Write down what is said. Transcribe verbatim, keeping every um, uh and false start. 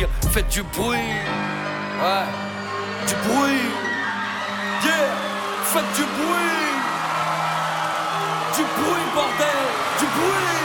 dire faites du bruit. Ouais, du bruit. Yeah, faites du bruit. Du bruit, bordel, du bruit.